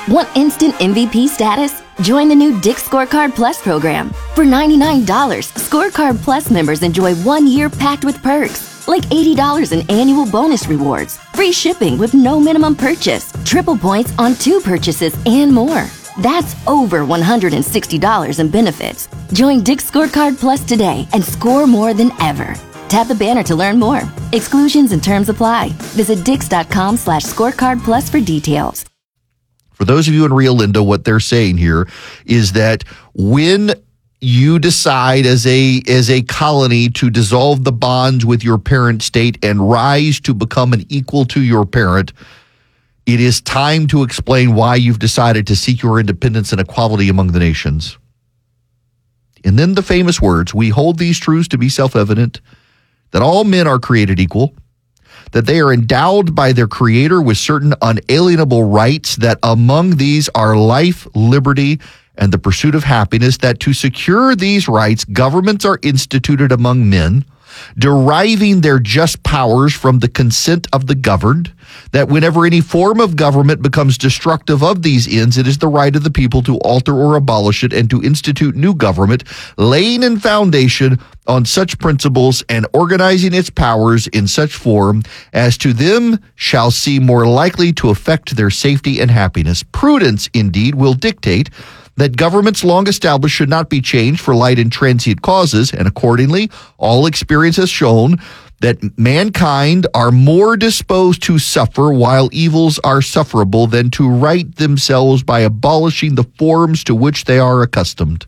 Want instant MVP status? Join the new Dick's Scorecard Plus program. For $99, Scorecard Plus members enjoy 1 year packed with perks, like $80 in annual bonus rewards, free shipping with no minimum purchase, triple points on 2 purchases, and more. That's over $160 in benefits. Join Dick's Scorecard Plus today and score more than ever. Tap the banner to learn more. Exclusions and terms apply. Visit dix.com/scorecard plus for details. For those of you in Rio Linda, what they're saying here is that when you decide as a colony to dissolve the bonds with your parent state and rise to become an equal to your parent, it is time to explain why you've decided to seek your independence and equality among the nations. And then the famous words, we hold these truths to be self-evident, that all men are created equal, that they are endowed by their Creator with certain unalienable rights, that among these are life, liberty, and the pursuit of happiness, that to secure these rights, governments are instituted among men, deriving their just powers from the consent of the governed, that whenever any form of government becomes destructive of these ends, it is the right of the people to alter or abolish it and to institute new government, laying in foundation on such principles and organizing its powers in such form as to them shall seem more likely to affect their safety and happiness. Prudence, indeed, will dictate that governments long established should not be changed for light and transient causes, and accordingly, all experience has shown that mankind are more disposed to suffer while evils are sufferable than to right themselves by abolishing the forms to which they are accustomed.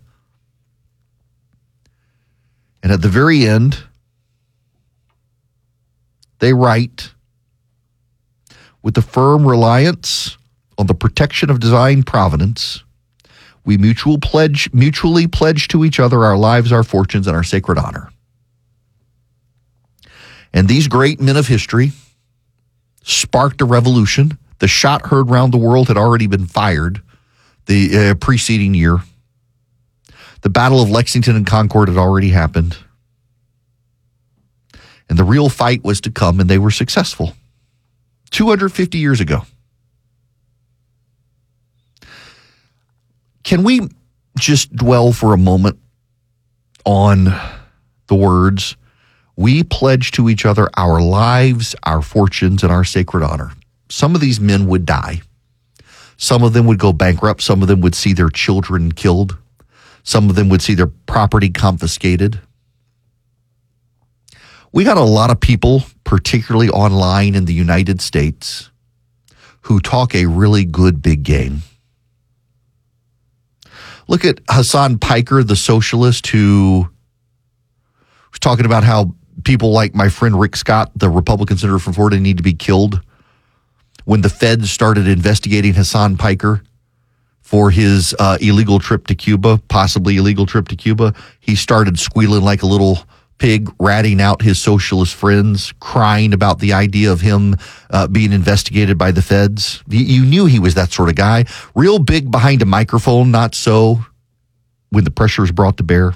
And at the very end, they write, with the firm reliance on the protection of divine providence, we mutually pledge to each other our lives, our fortunes, and our sacred honor. And these great men of history sparked a revolution. The shot heard round the world had already been fired the preceding year. The Battle of Lexington and Concord had already happened. And the real fight was to come, and they were successful 250 years ago. Can we just dwell for a moment on the words, we pledge to each other our lives, our fortunes, and our sacred honor? Some of these men would die. Some of them would go bankrupt. Some of them would see their children killed. Some of them would see their property confiscated. We got a lot of people, particularly online in the United States, who talk a really good big game. Look at Hassan Piker, the socialist, who was talking about how people like my friend Rick Scott, the Republican senator from Florida, need to be killed. When the feds started investigating Hassan Piker for his illegal trip to Cuba, possibly illegal trip to Cuba, he started squealing like a little pig, ratting out his socialist friends, crying about the idea of him being investigated by the feds. You knew he was that sort of guy. Real big behind a microphone, not so when the pressure is brought to bear.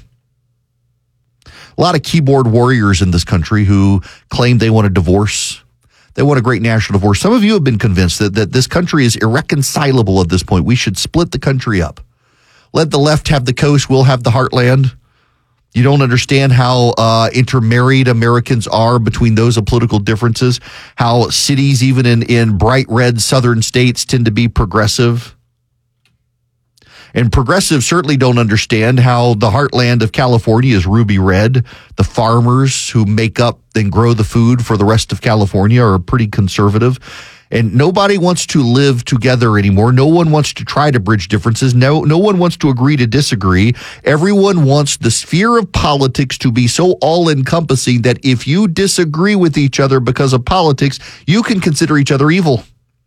A lot of keyboard warriors in this country who claim they want a divorce. They want a great national divorce. Some of you have been convinced that this country is irreconcilable at this point. We should split the country up. Let the left have the coast, we'll have the heartland. You don't understand how intermarried Americans are between those of political differences, how cities, even in bright red southern states, tend to be progressive. And progressives certainly don't understand how the heartland of California is ruby red. The farmers who make up and grow the food for the rest of California are pretty conservative. And nobody wants to live together anymore. No one wants to try to bridge differences. No one wants to agree to disagree. Everyone wants the sphere of politics to be so all-encompassing that if you disagree with each other because of politics, you can consider each other evil.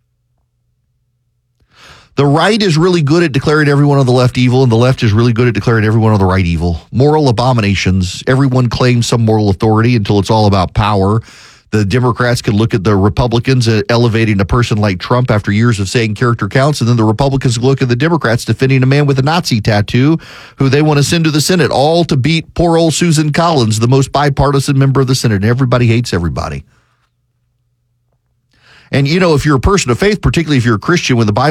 The right is really good at declaring everyone on the left evil, and the left is really good at declaring everyone on the right evil. Moral abominations. Everyone claims some moral authority until it's all about power. The Democrats can look at the Republicans elevating a person like Trump after years of saying character counts, and then the Republicans look at the Democrats defending a man with a Nazi tattoo who they want to send to the Senate, all to beat poor old Susan Collins, the most bipartisan member of the Senate. And everybody hates everybody. And, you know, if you're a person of faith, particularly if you're a Christian, when the Bible